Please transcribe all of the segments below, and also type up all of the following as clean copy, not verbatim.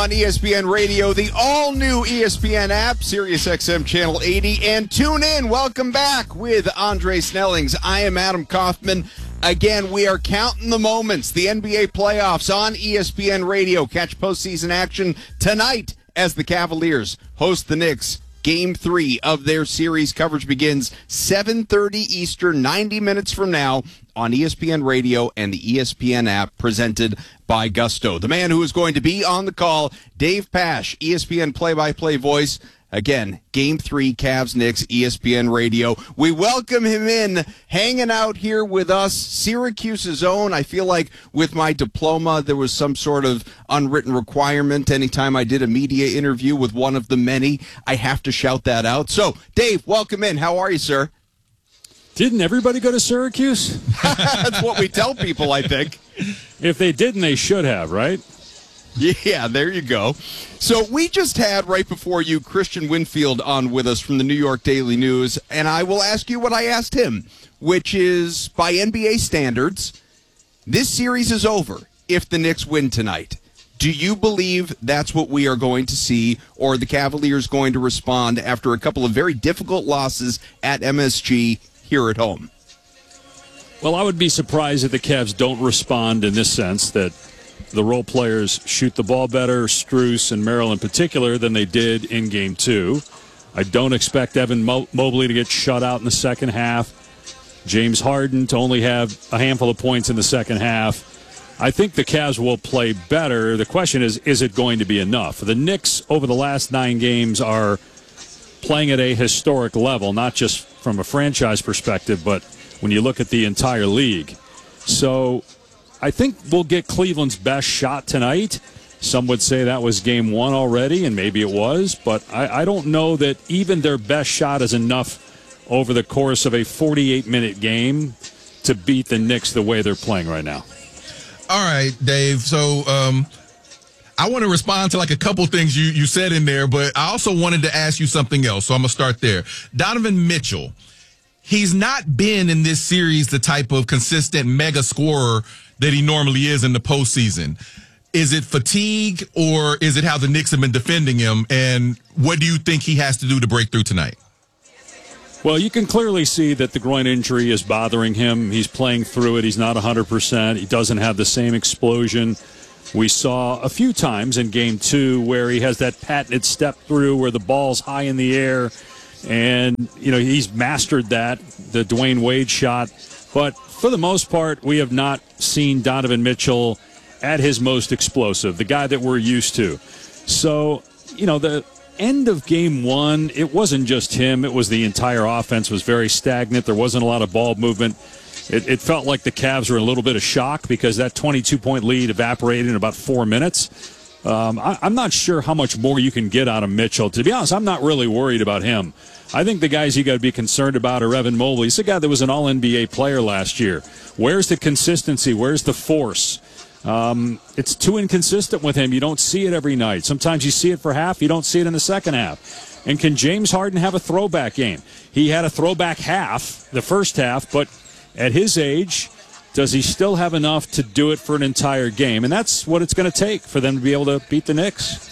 On ESPN Radio, the all-new ESPN app, SiriusXM Channel 80, and tune in. Welcome back with Andre Snellings. I am Adam Kaufman. Again, we are counting the moments. The NBA playoffs on ESPN Radio. Catch postseason action tonight as the Cavaliers host the Knicks. Game 3 of their series coverage begins 7:30 Eastern, 90 minutes from now on ESPN Radio and the ESPN app, presented by Gusto. The man who is going to be on the call, Dave Pasch, ESPN play-by-play voice. Again, Game 3, Cavs-Knicks, ESPN Radio. We welcome him in, hanging out here with us, Syracuse's own. I feel like with my diploma, there was some sort of unwritten requirement. Anytime I did a media interview with one of the many, I have to shout that out. So, Dave, welcome in. How are you, sir? Didn't everybody go to Syracuse? That's what we tell people, I think. If they didn't, they should have, right? Yeah, there you go. So we just had, right before you, Christian Winfield on with us from the New York Daily News, and I will ask you what I asked him, which is, by NBA standards, this series is over if the Knicks win tonight. Do you believe that's what we are going to see, or are the Cavaliers going to respond after a couple of very difficult losses at MSG here at home? Well, I would be surprised if the Cavs don't respond in this sense, that the role players shoot the ball better, Strus and Merrill in particular, than they did in Game 2. I don't expect Evan Mobley to get shut out in the second half. James Harden to only have a handful of points in the second half. I think the Cavs will play better. The question is it going to be enough? The Knicks over the last 9 games are playing at a historic level, not just from a franchise perspective, but when you look at the entire league. So I think we'll get Cleveland's best shot tonight. Some would say that was Game 1 already, and maybe it was, but I don't know that even their best shot is enough over the course of a 48-minute game to beat the Knicks the way they're playing right now. All right, Dave. So I want to respond to like a couple things you said in there, but I also wanted to ask you something else, so I'm going to start there. Donovan Mitchell, he's not been in this series the type of consistent mega scorer that he normally is in the postseason. Is it fatigue, or is it how the Knicks have been defending him? And what do you think he has to do to break through tonight? Well, you can clearly see that the groin injury is bothering him. He's playing through it. He's not 100%. He doesn't have the same explosion we saw a few times in Game 2, where he has that patented step through where the ball's high in the air. And, you know, he's mastered that, the Dwayne Wade shot. But for the most part, we have not seen Donovan Mitchell at his most explosive, the guy that we're used to. So, you know, the end of Game 1, it wasn't just him. It was the entire offense was very stagnant. There wasn't a lot of ball movement. It felt like the Cavs were in a little bit of shock because that 22-point lead evaporated in about 4 minutes. I'm not sure how much more you can get out of Mitchell. To be honest, I'm not really worried about him. I think the guys you got to be concerned about are Evan Mobley. He's a guy that was an All-NBA player last year. Where's the consistency? Where's the force? It's too inconsistent with him. You don't see it every night. Sometimes you see it for half. You don't see it in the second half. And can James Harden have a throwback game? He had a throwback half, the first half, but at his age, does he still have enough to do it for an entire game? And that's what it's going to take for them to be able to beat the Knicks.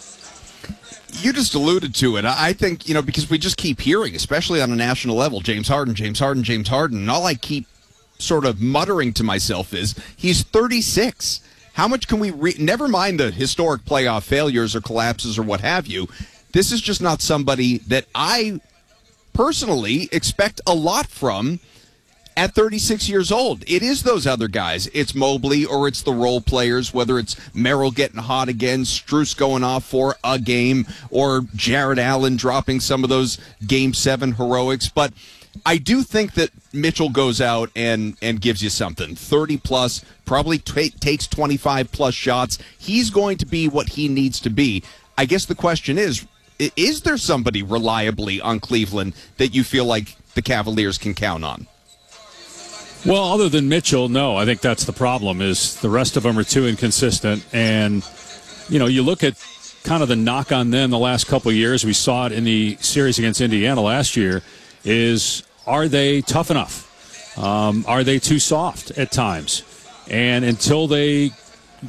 You just alluded to it. I think, you know, because we just keep hearing, especially on a national level, James Harden, James Harden, James Harden. And all I keep sort of muttering to myself is, he's 36. How much can we never mind the historic playoff failures or collapses or what have you. This is just not somebody that I personally expect a lot from at 36 years old. It is those other guys. It's Mobley, or it's the role players, whether it's Merrill getting hot again, Strus going off for a game, or Jared Allen dropping some of those Game 7 heroics. But I do think that Mitchell goes out and gives you something. 30-plus, probably takes 25-plus shots. He's going to be what he needs to be. I guess the question is there somebody reliably on Cleveland that you feel like the Cavaliers can count on? Well, other than Mitchell, no. I think that's the problem, is the rest of them are too inconsistent. And, you know, you look at kind of the knock on them the last couple of years. We saw it in the series against Indiana last year, is are they tough enough? Are they too soft at times? And until they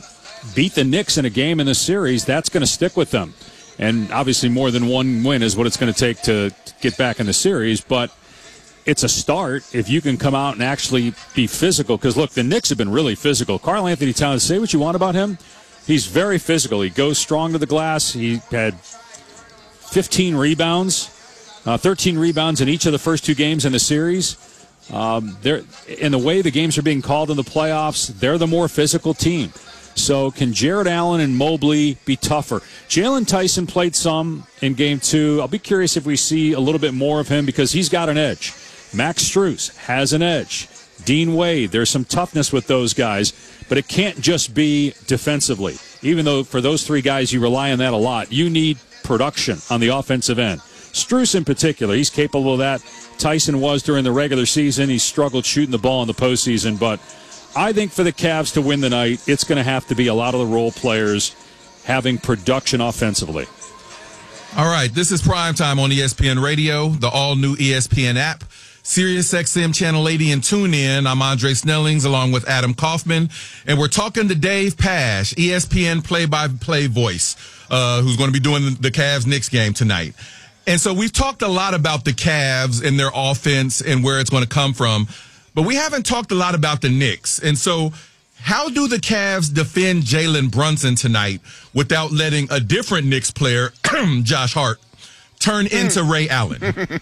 beat the Knicks in a game in the series, that's going to stick with them. And obviously more than one win is what it's going to take to get back in the series. But it's a start if you can come out and actually be physical. Because, look, the Knicks have been really physical. Karl Anthony Towns, say what you want about him, he's very physical. He goes strong to the glass. He had 15 rebounds, 13 rebounds in each of the first 2 games in the series. In the way the games are being called in the playoffs, they're the more physical team. So can Jared Allen and Mobley be tougher? Jalen Tyson played some in Game 2. I'll be curious if we see a little bit more of him because he's got an edge. Max Strus has an edge. Dean Wade, there's some toughness with those guys, but it can't just be defensively. Even though for those 3 guys you rely on that a lot, you need production on the offensive end. Strus in particular, he's capable of that. Tyson was during the regular season. He struggled shooting the ball in the postseason, but I think for the Cavs to win the night, it's going to have to be a lot of the role players having production offensively. All right, this is Primetime on ESPN Radio, the all-new ESPN app, SiriusXM Channel 80 and TuneIn. I'm Andre Snellings along with Adam Kaufman, and we're talking to Dave Pasch, ESPN play-by-play voice, who's going to be doing the Cavs-Knicks game tonight. And so we've talked a lot about the Cavs and their offense and where it's going to come from, but we haven't talked a lot about the Knicks. And so how do the Cavs defend Jalen Brunson tonight without letting a different Knicks player, Josh Hart, turn into Ray Allen?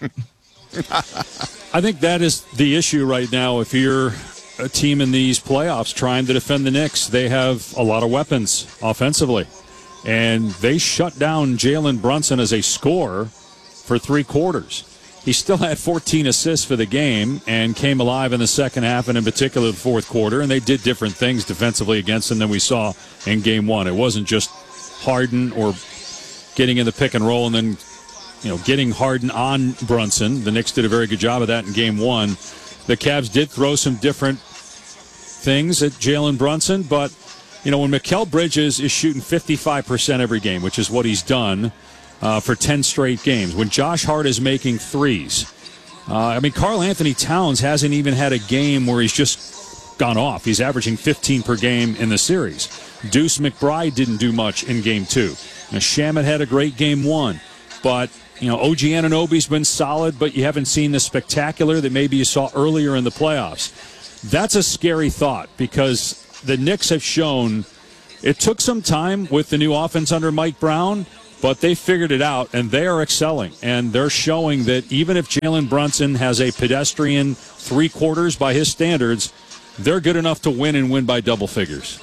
I think that is the issue right now. If you're a team in these playoffs trying to defend the Knicks, they have a lot of weapons offensively. And they shut down Jalen Brunson as a scorer for 3 quarters. He still had 14 assists for the game and came alive in the second half and in particular the fourth quarter, and they did different things defensively against him than we saw in Game 1. It wasn't just Harden or getting in the pick and roll and then getting Harden on Brunson. The Knicks did a very good job of that in Game 1. The Cavs did throw some different things at Jalen Brunson, but when Mikal Bridges is shooting 55% every game, which is what he's done for 10 straight games, when Josh Hart is making threes, Karl Anthony Towns hasn't even had a game where he's just gone off. He's averaging 15 per game in the series. Deuce McBride didn't do much in Game 2. Shamet had a great Game 1, but OG Anunoby's been solid, but you haven't seen the spectacular that maybe you saw earlier in the playoffs. That's a scary thought because the Knicks have shown it took some time with the new offense under Mike Brown, but they figured it out, and they are excelling. And they're showing that even if Jalen Brunson has a pedestrian 3 quarters by his standards, they're good enough to win and win by double figures.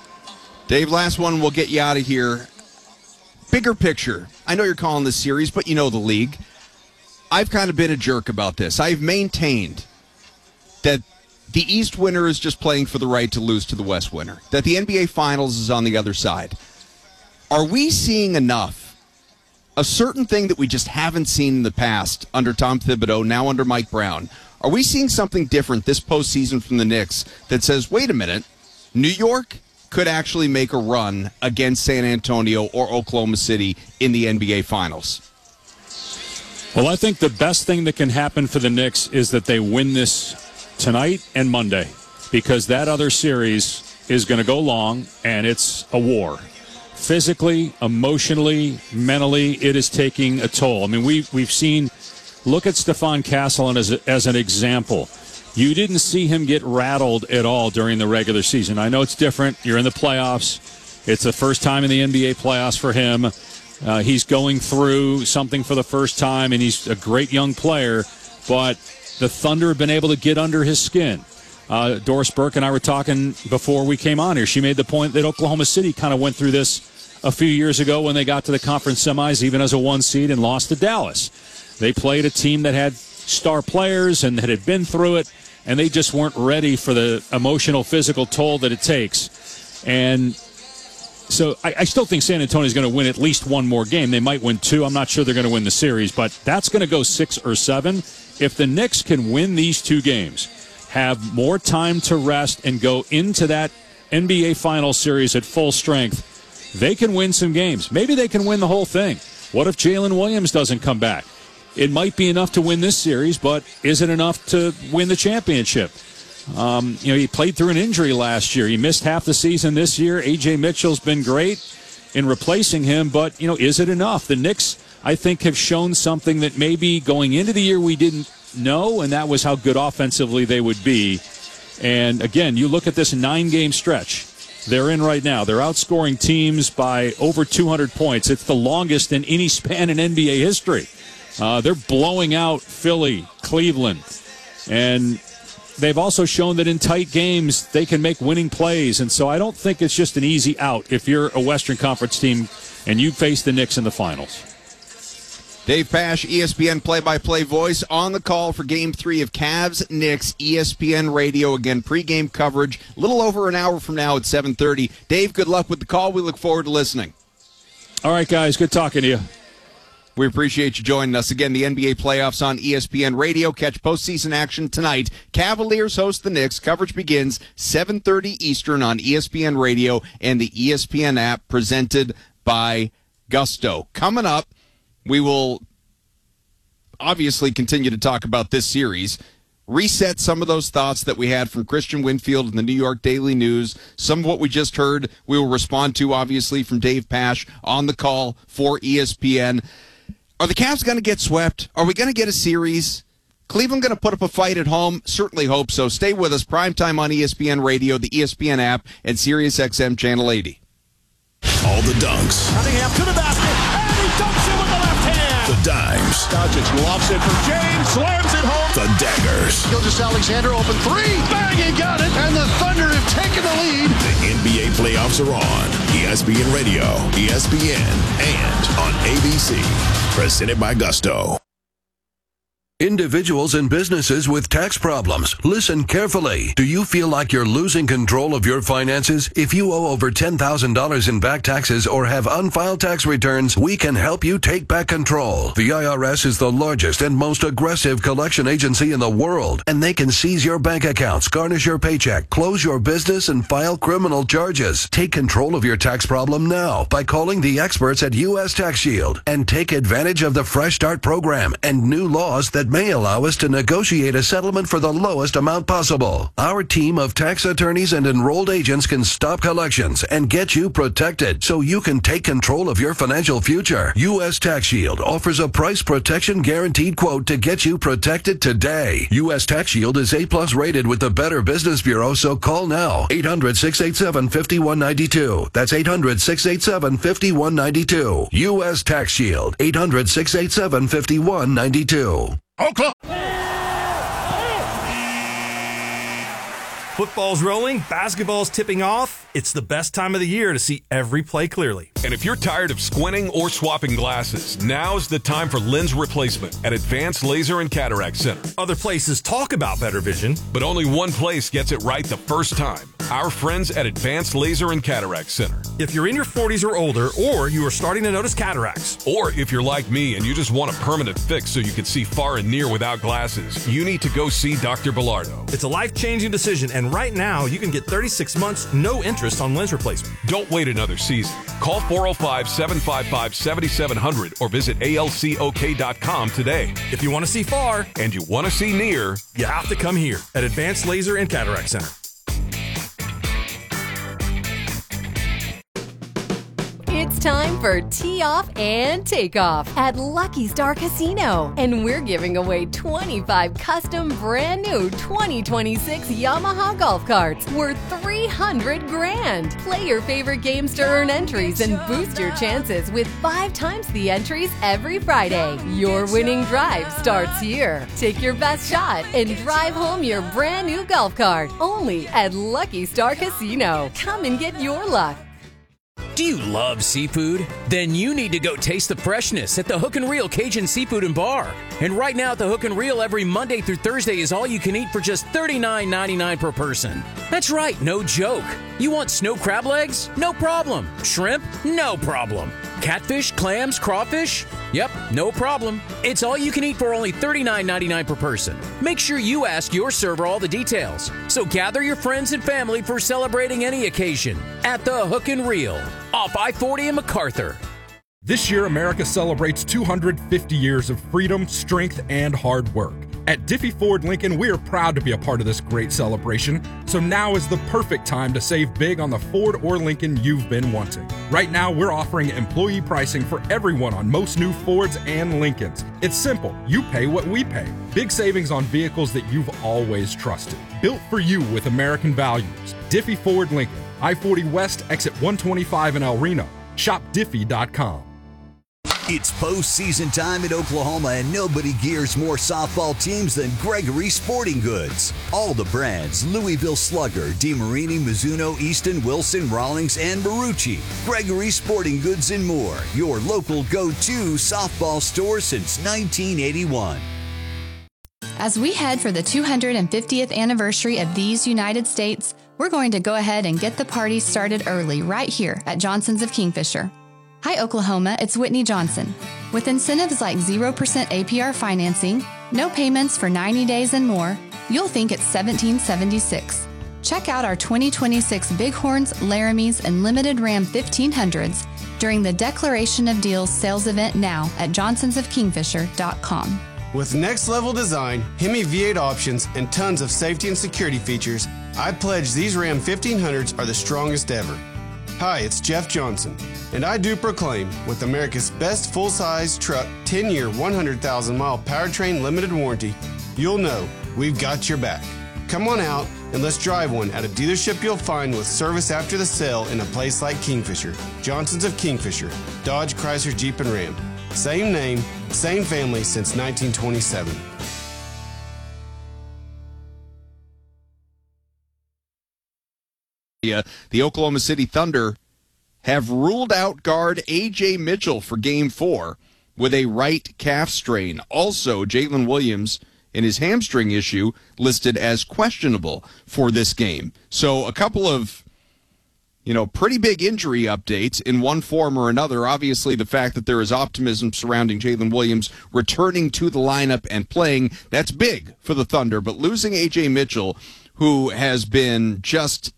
Dave, last one, we'll get you out of here. Bigger picture. I know you're calling this series, but you know the league. I've kind of been a jerk about this. I've maintained that the East winner is just playing for the right to lose to the West winner, that the NBA Finals is on the other side. Are we seeing enough? A certain thing that we just haven't seen in the past under Tom Thibodeau, now under Mike Brown. Are we seeing something different this postseason from the Knicks that says, wait a minute, New York could actually make a run against San Antonio or Oklahoma City in the NBA Finals? Well, I think the best thing that can happen for the Knicks is that they win this tonight and Monday, because that other series is going to go long, and it's a war. Physically, emotionally, mentally, it is taking a toll. We've seen, look at Stephon Castleton as an example. You didn't see him get rattled at all during the regular season. I know it's different. You're in the playoffs. It's the first time in the NBA playoffs for him. He's going through something for the first time, and he's a great young player, but the Thunder have been able to get under his skin. Doris Burke and I were talking before we came on here. She made the point that Oklahoma City kind of went through this a few years ago when they got to the conference semis, even as a 1 seed, and lost to Dallas. They played a team that had star players and that had been through it, and they just weren't ready for the emotional, physical toll that it takes. And so I still think San Antonio is going to win at least one more game. They might win 2. I'm not sure they're going to win the series, but that's going to go 6 or 7. If the Knicks can win these 2 games, have more time to rest, and go into that NBA Finals series at full strength, they can win some games. Maybe they can win the whole thing. What if Jalen Williams doesn't come back? It might be enough to win this series, but is it enough to win the championship? He played through an injury last year. He missed half the season this year. A.J. Mitchell's been great in replacing him, but, is it enough? The Knicks, I think, have shown something that maybe going into the year we didn't know, and that was how good offensively they would be. And, again, you look at this 9-game stretch they're in right now. They're outscoring teams by over 200 points. It's the longest in any span in NBA history. They're blowing out Philly, Cleveland, and they've also shown that in tight games they can make winning plays. And so I don't think it's just an easy out if you're a Western Conference team and you face the Knicks in the finals. Dave Pasch, ESPN play-by-play voice, on the call for Game 3 of Cavs-Knicks, ESPN Radio. Again, pregame coverage a little over an hour from now at 7:30. Dave, good luck with the call. We look forward to listening. All right, guys, good talking to you. We appreciate you joining us. Again, the NBA playoffs on ESPN Radio. Catch postseason action tonight. Cavaliers host the Knicks. Coverage begins 7:30 Eastern on ESPN Radio and the ESPN app, presented by Gusto. Coming up, we will obviously continue to talk about this series, reset some of those thoughts that we had from Christian Winfield in the New York Daily News. Some of what we just heard we will respond to, obviously, from Dave Pasch on the call for ESPN. Are the Cavs going to get swept? Are we going to get a series? Cleveland going to put up a fight at home? Certainly hope so. Stay with us. Primetime on ESPN Radio, the ESPN app, and SiriusXM Channel 80. All the dunks. Cunningham to the basket, and he dunks it with the left hand. The dimes. Doncic lofts it for James, slams it home. The daggers. Gilgeous-Alexander open three, bang, he got it, and the Thunder have taken the lead. The NBA playoffs are on ESPN Radio, ESPN, and on ABC. Presented by Gusto. Individuals and businesses with tax problems, listen carefully. Do you feel like you're losing control of your finances? If you owe over $10,000 in back taxes or have unfiled tax returns, we can help you take back control. The IRS is the largest and most aggressive collection agency in the world, and they can seize your bank accounts, garnish your paycheck, close your business, and file criminal charges. Take control of your tax problem now by calling the experts at U.S. Tax Shield and take advantage of the Fresh Start program and new laws that may allow us to negotiate a settlement for the lowest amount possible. Our team of tax attorneys and enrolled agents can stop collections and get you protected so you can take control of your financial future. U.S. Tax Shield offers a price protection guaranteed quote to get you protected today. U.S. Tax Shield is A+ rated with the Better Business Bureau, so call now. 800-687-5192. That's 800-687-5192. U.S. Tax Shield. 800-687-5192. Oklahoma. Football's rolling, basketball's tipping off. It's the best time of the year to see every play clearly. And if you're tired of squinting or swapping glasses, now's the time for lens replacement at Advanced Laser and Cataract Center. Other places talk about better vision, but only one place gets it right the first time. Our friends at Advanced Laser and Cataract Center. If you're in your 40s or older, or you are starting to notice cataracts, or if you're like me and you just want a permanent fix so you can see far and near without glasses, you need to go see Dr. Bilardo. It's a life-changing decision, and right now you can get 36 months, no interest on lens replacement. Don't wait another season. Call 405-755-7700 or visit alcok.com today. If you want to see far and you want to see near, you have to come here at Advanced Laser and Cataract Center. It's time for Tee Off and Takeoff at Lucky Star Casino. And we're giving away 25 custom brand new 2026 Yamaha golf carts worth $300,000. Play your favorite games to earn entries and boost your chances with 5 times the entries every Friday. Your winning drive starts here. Take your best shot and drive home your brand new golf cart. Only at Lucky Star Casino. Come and get your luck. Do you love seafood? Then you need to go taste the freshness at the Hook and Reel Cajun Seafood and Bar. And right now at the Hook and Reel, every Monday through Thursday is all you can eat for just $39.99 per person. That's right, no joke. You want snow crab legs? No problem. Shrimp? No problem. Catfish, clams, crawfish? Yep, no problem. It's all you can eat for only $39.99 per person. Make sure you ask your server all the details. So gather your friends and family for celebrating any occasion at the Hook and Reel off I-40 in MacArthur. This year, America celebrates 250 years of freedom, strength, and hard work. At Diffie Ford Lincoln, we are proud to be a part of this great celebration, so now is the perfect time to save big on the Ford or Lincoln you've been wanting. Right now, we're offering employee pricing for everyone on most new Fords and Lincolns. It's simple. You pay what we pay. Big savings on vehicles that you've always trusted. Built for you with American values. Diffie Ford Lincoln, I-40 West, exit 125 in El Reno. Shop Diffie.com. It's postseason time in Oklahoma, and nobody gears more softball teams than Gregory Sporting Goods. All the brands: Louisville Slugger, DeMarini, Mizuno, Easton, Wilson, Rawlings, and Marucci. Gregory Sporting Goods and more. Your local go-to softball store since 1981. As we head for the 250th anniversary of these United States, we're going to go ahead and get the party started early right here at Johnson's of Kingfisher. Hi, Oklahoma, it's Whitney Johnson. With incentives like 0% APR financing, no payments for 90 days and more, you'll think it's 1776. Check out our 2026 Bighorns, Laramies, and Limited Ram 1500s during the Declaration of Deals sales event now at johnsonsofkingfisher.com. With next-level design, Hemi V8 options, and tons of safety and security features, I pledge these Ram 1500s are the strongest ever. Hi, it's Jeff Johnson, and I do proclaim, with America's best full-size truck, 10-year, 100,000-mile powertrain limited warranty, you'll know we've got your back. Come on out and let's drive one at a dealership you'll find with service after the sale in a place like Kingfisher. Johnson's of Kingfisher, Dodge, Chrysler, Jeep, and Ram. Same name, same family since 1927. The Oklahoma City Thunder have ruled out guard A.J. Mitchell for Game 4 with a right calf strain. Also, Jalen Williams and his hamstring issue listed as questionable for this game. So a couple of, pretty big injury updates in one form or another. Obviously, the fact that there is optimism surrounding Jalen Williams returning to the lineup and playing, that's big for the Thunder. But losing A.J. Mitchell, who has been just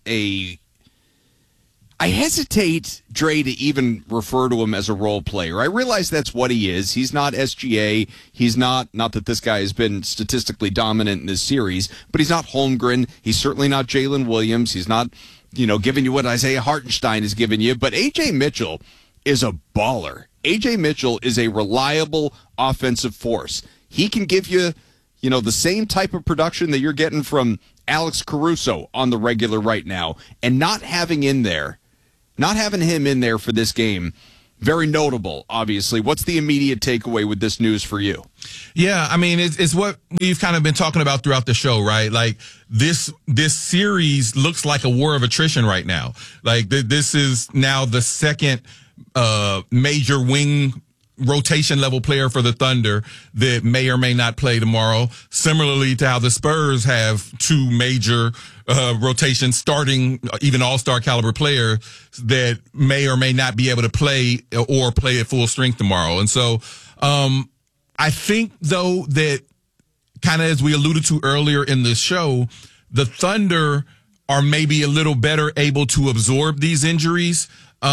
I hesitate, Dre, to even refer to him as a role player. I realize that's what he is. He's not SGA. He's not that this guy has been statistically dominant in this series, but he's not Holmgren. He's certainly not Jalen Williams. He's not, giving you what Isaiah Hartenstein is giving you. But A.J. Mitchell is a baller. A.J. Mitchell is a reliable offensive force. He can give you, the same type of production that you're getting from Alex Caruso on the regular right now. And not having him in there for this game, very notable, obviously. What's the immediate takeaway with this news for you? Yeah, I mean, it's what we've kind of been talking about throughout the show, right? Like, this series looks like a war of attrition right now. Like, this is now the second major wing rotation level player for the Thunder that may or may not play tomorrow. Similarly to how the Spurs have two major rotation starting, even all-star caliber players that may or may not be able to play or play at full strength tomorrow. And so I think, though, that kind of as we alluded to earlier in the show, the Thunder are maybe a little better able to absorb these injuries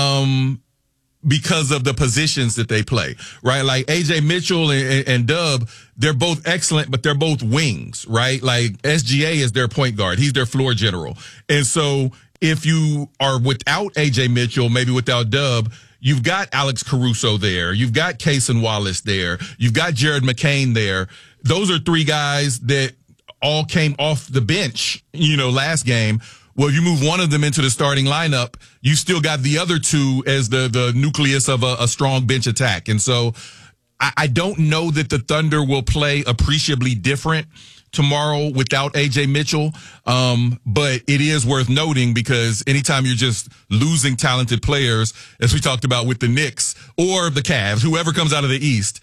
because of the positions that they play, right? Like A.J. Mitchell and Dub, they're both excellent, but they're both wings, right? Like SGA is their point guard. He's their floor general. And so if you are without A.J. Mitchell, maybe without Dub, you've got Alex Caruso there. You've got Cason Wallace there. You've got Jared McCain there. Those are three guys that all came off the bench, last game. Well, if you move one of them into the starting lineup, you still got the other two as the nucleus of a strong bench attack. And so I don't know that the Thunder will play appreciably different tomorrow without A.J. Mitchell. But it is worth noting because anytime you're just losing talented players, as we talked about with the Knicks or the Cavs, whoever comes out of the East,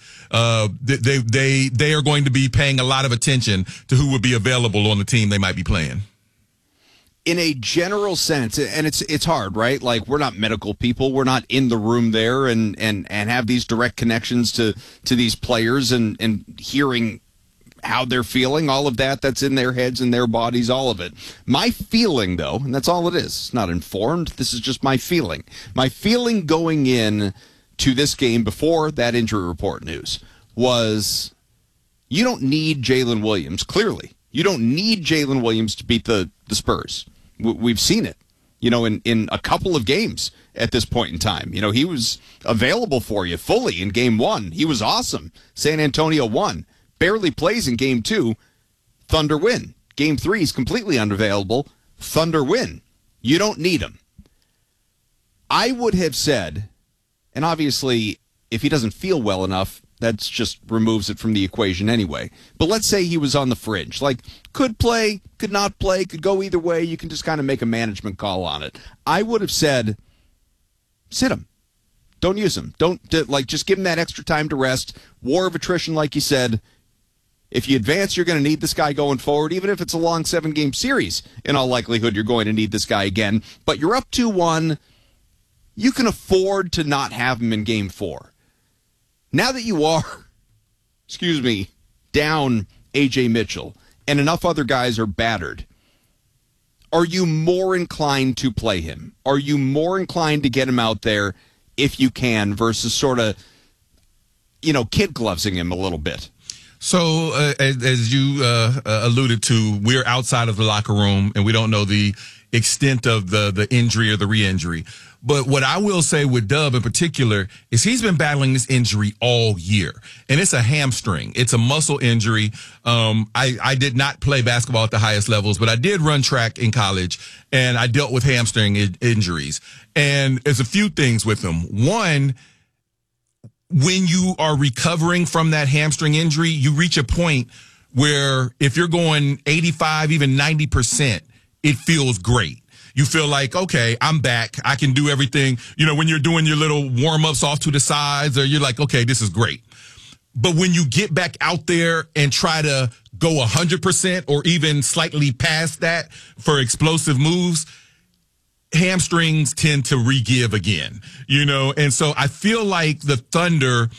they are going to be paying a lot of attention to who would be available on the team they might be playing. In a general sense, and it's hard, right? Like, we're not medical people. We're not in the room there and have these direct connections to these players and hearing how they're feeling, all of that's in their heads and their bodies, all of it. My feeling, though, and that's all it is, it's not informed, this is just my feeling. My feeling going in to this game before that injury report news was You don't need Jalen Williams, clearly. You don't need Jalen Williams to beat the Spurs. We've seen it, in a couple of games at this point in time. He was available for you fully in game 1. He was awesome. San Antonio won. Barely plays in game 2. Thunder win. Game 3 is completely unavailable. Thunder win. You don't need him. I would have said, and obviously if he doesn't feel well enough, that just removes it from the equation anyway. But let's say he was on the fringe. Like, could play, could not play, could go either way. You can just kind of make a management call on it. I would have said, sit him. Don't use him. Just give him that extra time to rest. War of attrition, like you said. If you advance, you're going to need this guy going forward. Even if it's a long 7-game series, in all likelihood, you're going to need this guy again. But you're up 2-1. You can afford to not have him in game 4. Now that you are, down A.J. Mitchell and enough other guys are battered, are you more inclined to play him? Are you more inclined to get him out there if you can versus sort of, kid glovesing him a little bit? So, as you alluded to, we're outside of the locker room and we don't know the extent of the injury or the re-injury. But what I will say with Dub in particular is he's been battling this injury all year. And it's a hamstring. It's a muscle injury. I did not play basketball at the highest levels, but I did run track in college, and I dealt with hamstring injuries. And there's a few things with them. One, when you are recovering from that hamstring injury, you reach a point where if you're going 85, even 90%, it feels great. You feel like, okay, I'm back. I can do everything. When you're doing your little warm-ups off to the sides, or you're like, okay, this is great. But when you get back out there and try to go 100% or even slightly past that for explosive moves, hamstrings tend to re-give again, And so I feel like the Thunder,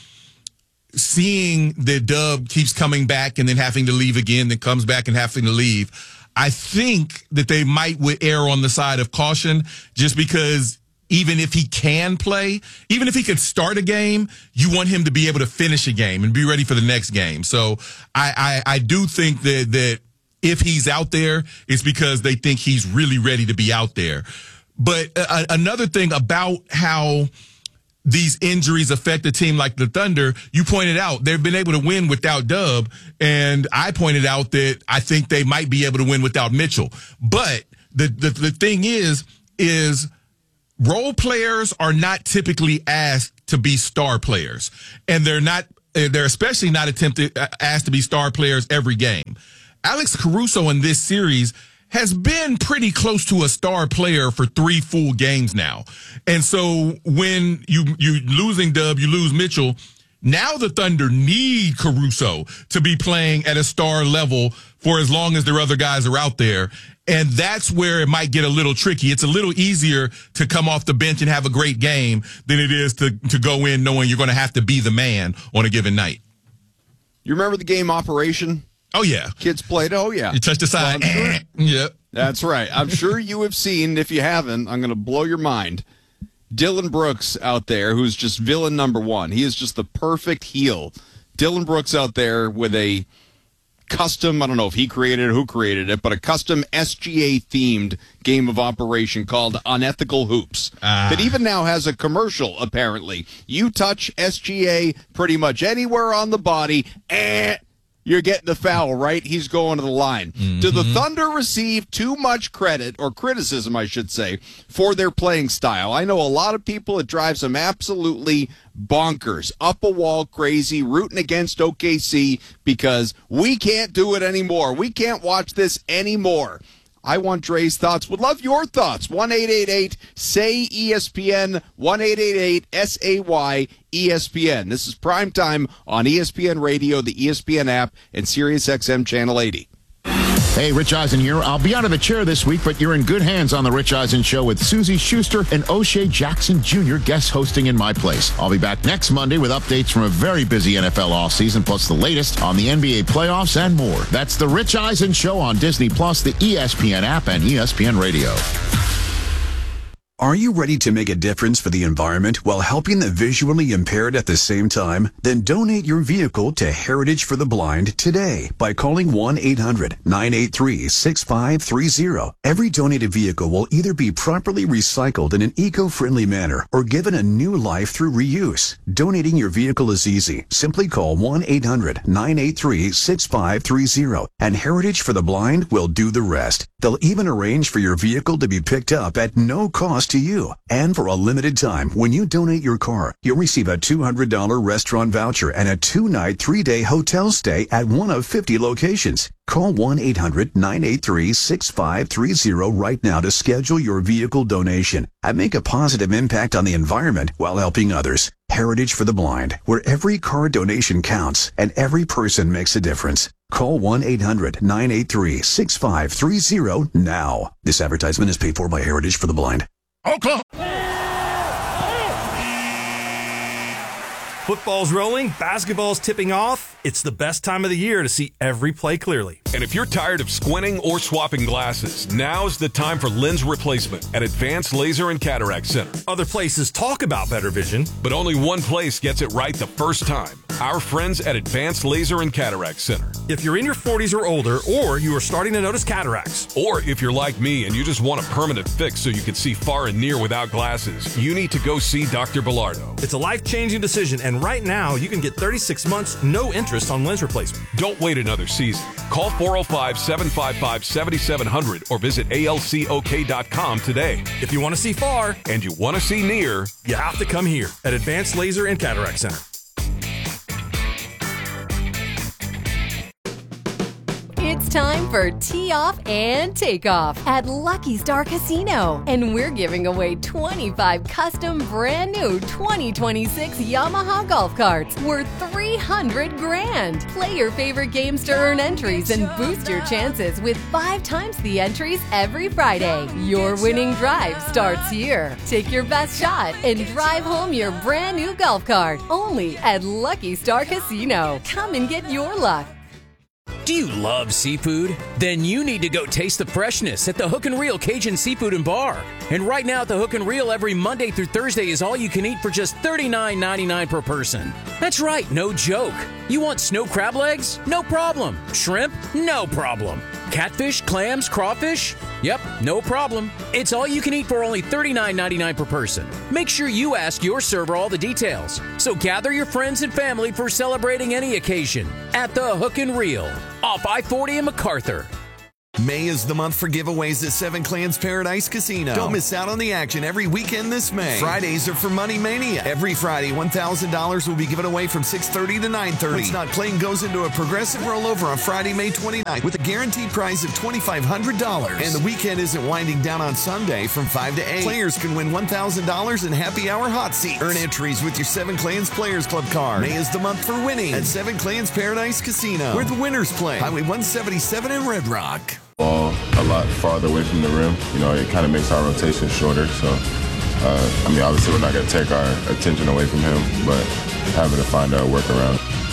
seeing that Dub keeps coming back and then having to leave again, then comes back and having to leave, I think that they might err on the side of caution, just because even if he can play, even if he could start a game, you want him to be able to finish a game and be ready for the next game. So I do think that if he's out there, it's because they think he's really ready to be out there. But another thing about how these injuries affect a team like the Thunder, you pointed out they've been able to win without Dub, and I pointed out that I think they might be able to win without Mitchell. But the thing is role players are not typically asked to be star players, and they're especially not asked to be star players every game. Alex Caruso in this series has been pretty close to a star player for 3 full games now. And so when you losing Dub, you lose Mitchell, now the Thunder need Caruso to be playing at a star level for as long as their other guys are out there. And that's where it might get a little tricky. It's a little easier to come off the bench and have a great game than it is to go in knowing you're going to have to be the man on a given night. You remember the game Operation? Oh, yeah. Kids played. Oh, yeah. You touched the side. Well, Yep. That's right. I'm sure you have seen, if you haven't, I'm going to blow your mind, Dylan Brooks out there, who's just villain number 1. He is just the perfect heel. Dylan Brooks out there with a custom, I don't know if he created it or who created it, but a custom SGA-themed game of Operation called Unethical Hoops that even now has a commercial, apparently. You touch SGA pretty much anywhere on the body, you're getting the foul, right? He's going to the line. Mm-hmm. Do the Thunder receive too much credit, or criticism, I should say, for their playing style? I know a lot of people, it drives them absolutely bonkers, up a wall crazy, rooting against OKC because we can't do it anymore. We can't watch this anymore. I want Dre's thoughts. Would love your thoughts. 1-888-SAY-ESPN, 1-888-SAY-ESPN. This is Primetime on ESPN Radio, the ESPN app, and SiriusXM Channel 80. Hey, Rich Eisen here. I'll be out of the chair this week, but you're in good hands on The Rich Eisen Show with Susie Schuster and O'Shea Jackson Jr. guest hosting in my place. I'll be back next Monday with updates from a very busy NFL offseason, plus the latest on the NBA playoffs and more. That's The Rich Eisen Show on Disney+, the ESPN app, and ESPN Radio. Are you ready to make a difference for the environment while helping the visually impaired at the same time? Then donate your vehicle to Heritage for the Blind today by calling 1-800-983-6530. Every donated vehicle will either be properly recycled in an eco-friendly manner or given a new life through reuse. Donating your vehicle is easy. Simply call 1-800-983-6530 and Heritage for the Blind will do the rest. They'll even arrange for your vehicle to be picked up at no cost to you. And for a limited time, when you donate your car, you'll receive a $200 restaurant voucher and a 2-night, 3-day hotel stay at one of 50 locations. Call 1-800-983-6530 right now to schedule your vehicle donation and make a positive impact on the environment while helping others. Heritage for the Blind, where every car donation counts and every person makes a difference. Call 1-800-983-6530 now. This advertisement is paid for by Heritage for the Blind. Oklahoma. Football's rolling, basketball's tipping off. It's the best time of the year to see every play clearly. And if you're tired of squinting or swapping glasses, now's the time for lens replacement at Advanced Laser and Cataract Center. Other places talk about better vision, but only one place gets it right the first time. Our friends at Advanced Laser and Cataract Center. If you're in your 40s or older, or you are starting to notice cataracts, or if you're like me and you just want a permanent fix so you can see far and near without glasses, you need to go see Dr. Bilardo. It's a life-changing decision, and right now you can get 36 months, no interest on lens replacement. Don't wait another season. Call 405-755-7700 or visit alcok.com today. If you want to see far and you want to see near, you have to come here at Advanced Laser and Cataract Center. It's time for Tee Off and Take Off at Lucky Star Casino. And we're giving away 25 custom brand new 2026 Yamaha golf carts worth $300,000. Play your favorite games to earn entries and boost your chances with 5 times the entries every Friday. Your winning drive starts here. Take your best shot and drive home your brand new golf cart only at Lucky Star Casino. Come and get your luck. Do you love seafood? Then you need to go taste the freshness at the Hook and Reel Cajun Seafood and Bar. And right now at the Hook and Reel, every Monday through Thursday is all you can eat for just $39.99 per person. That's right, no joke. You want snow crab legs? No problem. Shrimp? No problem. Catfish, clams, crawfish? Yep, no problem. It's all you can eat for only $39.99 per person. Make sure you ask your server all the details. So gather your friends and family for celebrating any occasion at the Hook and Reel off I-40 in MacArthur. May is the month for giveaways at Seven Clans Paradise Casino. Don't miss out on the action every weekend this May. Fridays are for Money Mania. Every Friday, $1,000 will be given away from 6:30 to 9:30. What's not playing goes into a progressive rollover on Friday, May 29th with a guaranteed prize of $2,500. And the weekend isn't winding down on Sunday from 5 to 8. Players can win $1,000 in happy hour hot seats. Earn entries with your Seven Clans Players Club card. May is the month for winning at Seven Clans Paradise Casino, where the winners play. Highway 177 in Red Rock. Ball a lot farther away from the rim. You know, it kind of makes our rotation shorter. So, I mean, obviously we're not going to take our attention away from him, but having to find a workaround.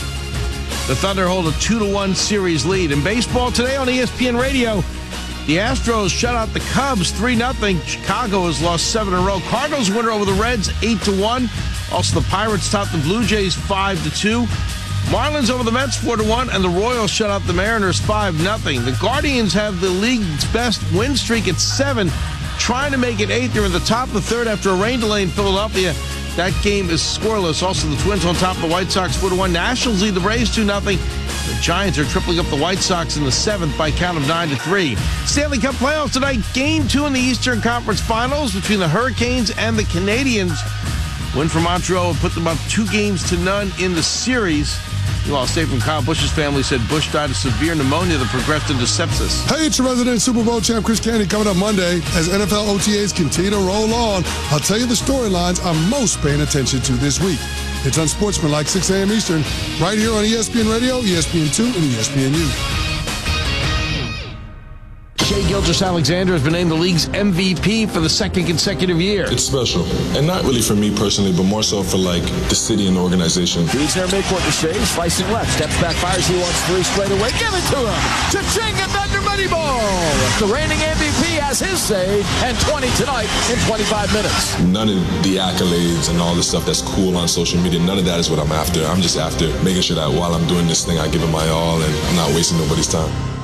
The Thunder hold a 2-1 series lead. In baseball today on ESPN Radio, the Astros shut out the Cubs 3-0. Chicago has lost 7 in a row. Cardinals winner over the Reds 8-1. Also, the Pirates topped the Blue Jays 5-2. Marlins over the Mets 4-1, and the Royals shut out the Mariners 5-0. The Guardians have the league's best win streak at 7, trying to make it 8. They're in the top of the third after a rain delay in Philadelphia. That game is scoreless. Also, the Twins on top of the White Sox 4-1. Nationals lead the Braves 2-0. The Giants are tripling up the White Sox in the 7th by a count of 9-3. Stanley Cup playoffs tonight. Game 2 in the Eastern Conference Finals between the Hurricanes and the Canadiens. Win for Montreal would put them up 2-0 in the series. Well, a statement from Kyle Busch's family said Busch died of severe pneumonia that progressed into sepsis. Hey, it's your resident Super Bowl champ Chris Candy coming up Monday as NFL OTAs continue to roll on. I'll tell you the storylines I'm most paying attention to this week. It's Unsportsmanlike 6 a.m. Eastern, right here on ESPN Radio, ESPN2, and ESPNU. Shai Gilgeous-Alexander has been named the league's MVP for the 2nd consecutive year. It's special, and not really for me personally, but more so for like the city and the organization. Feeds midcourt to Shai, slicing left, steps back, fires, he wants 3 straight away, give it to him! Cha-ching, and Thunder Moneyball. The reigning MVP has his say, and 20 tonight in 25 minutes. None of the accolades and all the stuff that's cool on social media, none of that is what I'm after. I'm just after making sure that while I'm doing this thing, I give it my all and I'm not wasting nobody's time.